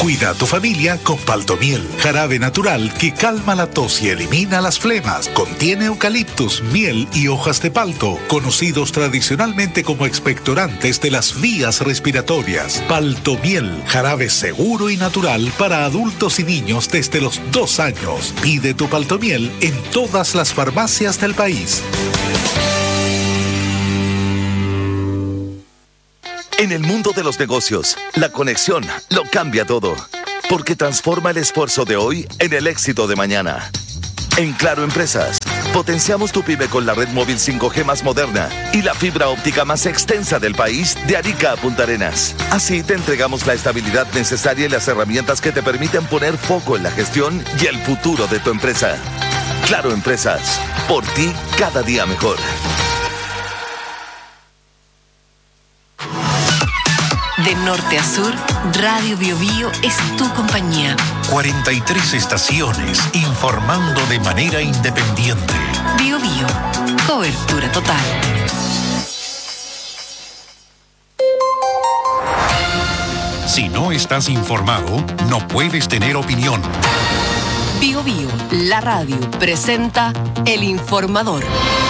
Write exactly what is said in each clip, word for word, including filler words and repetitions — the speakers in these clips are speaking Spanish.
Cuida a tu familia con Paltomiel, jarabe natural que calma la tos y elimina las flemas. Contiene eucaliptus, miel y hojas de palto, conocidos tradicionalmente como expectorantes de las vías respiratorias. Paltomiel, jarabe seguro y natural para adultos y niños desde los dos años. Pide tu Paltomiel en todas las farmacias del país. En el mundo de los negocios, la conexión lo cambia todo, porque transforma el esfuerzo de hoy en el éxito de mañana. En Claro Empresas, potenciamos tu pyme con la red móvil cinco G más moderna y la fibra óptica más extensa del país de Arica a Punta Arenas. Así te entregamos la estabilidad necesaria y las herramientas que te permiten poner foco en la gestión y el futuro de tu empresa. Claro Empresas, por ti cada día mejor. De norte a sur, Radio Bio Bio es tu compañía. cuarenta y tres estaciones informando de manera independiente. Bio Bio, cobertura total. Si no estás informado, no puedes tener opinión. Bio Bio, la radio, presenta El Informador.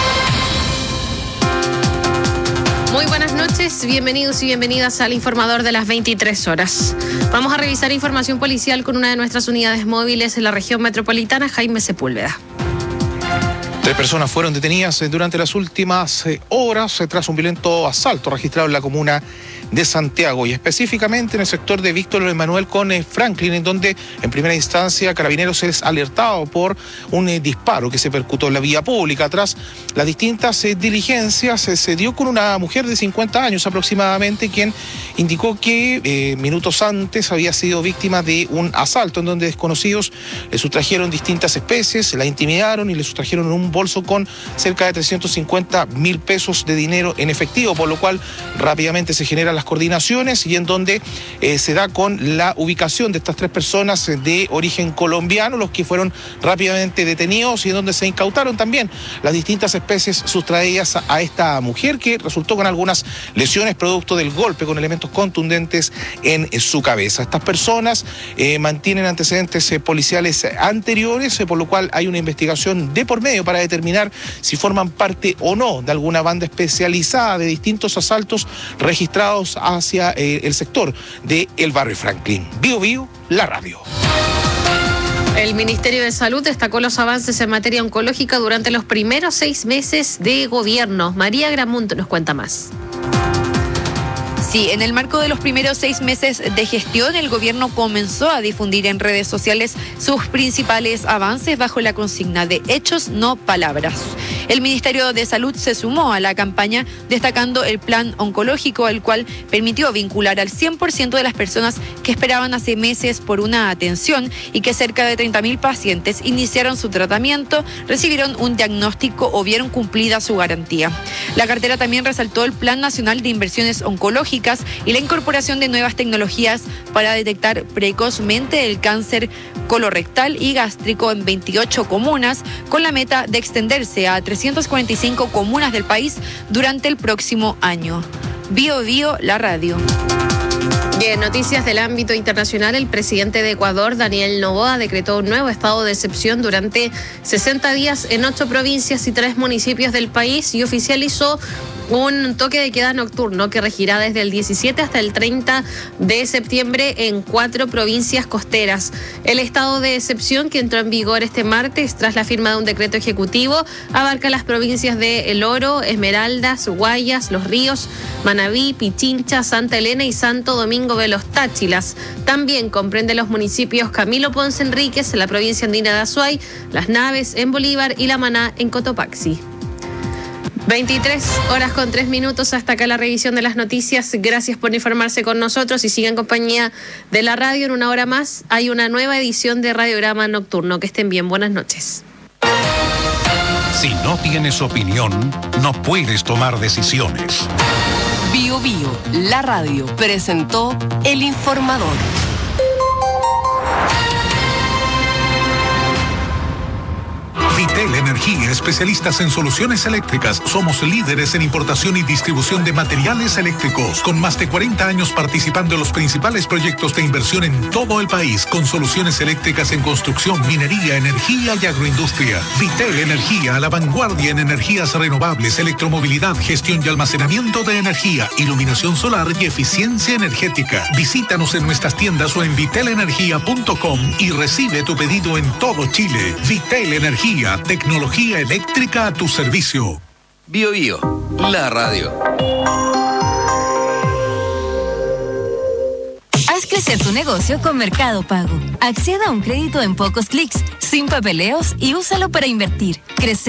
Muy buenas noches, bienvenidos y bienvenidas al Informador de las veintitrés horas. Vamos a revisar información policial con una de nuestras unidades móviles en la región metropolitana, Jaime Sepúlveda. Tres personas fueron detenidas durante las últimas horas tras un violento asalto registrado en la comuna de Santiago y específicamente en el sector de Víctor Emanuel con Franklin, en donde en primera instancia Carabineros es alertado por un eh, disparo que se percutó en la vía pública. Tras las distintas eh, diligencias eh, se dio con una mujer de cincuenta años aproximadamente, quien indicó que eh, minutos antes había sido víctima de un asalto en donde desconocidos le sustrajeron distintas especies, la intimidaron y le sustrajeron un bolso con cerca de trescientos cincuenta mil pesos de dinero en efectivo, por lo cual rápidamente se generan las coordinaciones y en donde eh, se da con la ubicación de estas tres personas de origen colombiano, los que fueron rápidamente detenidos y en donde se incautaron también las distintas especies sustraídas a esta mujer, que resultó con algunas lesiones producto del golpe con elementos contundentes en su cabeza. Estas personas eh, mantienen antecedentes eh, policiales anteriores, eh, por lo cual hay una investigación de por medio para determinar si forman parte o no de alguna banda especializada de distintos asaltos registrados hacia eh, el sector del barrio Franklin. Bio Bio, la radio. El Ministerio de Salud destacó los avances en materia oncológica durante los primeros seis meses de gobierno. María Gramunt nos cuenta más. Sí, en el marco de los primeros seis meses de gestión, el gobierno comenzó a difundir en redes sociales sus principales avances bajo la consigna de hechos, no palabras. El Ministerio de Salud se sumó a la campaña destacando el plan oncológico, el cual permitió vincular al cien por ciento de las personas que esperaban hace meses por una atención y que cerca de treinta mil pacientes iniciaron su tratamiento, recibieron un diagnóstico o vieron cumplida su garantía. La cartera también resaltó el Plan Nacional de Inversiones Oncológicas y la incorporación de nuevas tecnologías para detectar precozmente el cáncer colorectal y gástrico en veintiocho comunas, con la meta de extenderse a trescientas cuarenta y cinco comunas del país durante el próximo año. Bio Bio, la radio. Y en noticias del ámbito internacional, el presidente de Ecuador, Daniel Noboa, decretó un nuevo estado de excepción durante sesenta días en ocho provincias y tres municipios del país y oficializó un toque de queda nocturno que regirá desde el diecisiete hasta el treinta de septiembre en cuatro provincias costeras. El estado de excepción, que entró en vigor este martes tras la firma de un decreto ejecutivo, abarca las provincias de El Oro, Esmeraldas, Guayas, Los Ríos, Manabí, Pichincha, Santa Elena y Santo Domingo de los Táchilas. También comprende los municipios Camilo Ponce Enríquez en la provincia andina de Azuay, Las Naves en Bolívar y La Maná en Cotopaxi. veintitrés horas con tres minutos, hasta acá la revisión de las noticias. Gracias por informarse con nosotros y sigan en compañía de la radio. En una hora más hay una nueva edición de Radiograma Nocturno. Que estén bien, buenas noches. Si no tienes opinión, no puedes tomar decisiones. Bio Bio, la radio, presentó El Informador. Vitel Energía, especialistas en soluciones eléctricas. Somos líderes en importación y distribución de materiales eléctricos, con más de cuarenta años participando en los principales proyectos de inversión en todo el país, con soluciones eléctricas en construcción, minería, energía y agroindustria. Vitel Energía, a la vanguardia en energías renovables, electromovilidad, gestión y almacenamiento de energía, iluminación solar y eficiencia energética. Visítanos en nuestras tiendas o en vitel energía punto com y recibe tu pedido en todo Chile. Vitel Energía, tecnología eléctrica a tu servicio. Bio Bio, la radio. Haz crecer tu negocio con Mercado Pago. Acceda a un crédito en pocos clics, sin papeleos y úsalo para invertir, crecer